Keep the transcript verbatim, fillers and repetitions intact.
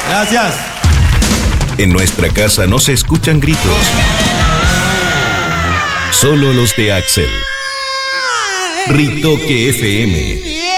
Gracias. En nuestra casa no se escuchan gritos. Solo los de Axel. Ritoque F M.